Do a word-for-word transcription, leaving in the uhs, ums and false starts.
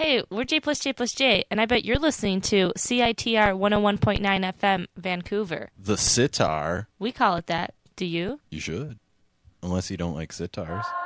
Hey, we're J plus J plus J, and I bet you're listening to C I T R one oh one point nine F M, Vancouver. The sitar. We call it that. Do you? You should. Unless you don't like sitars.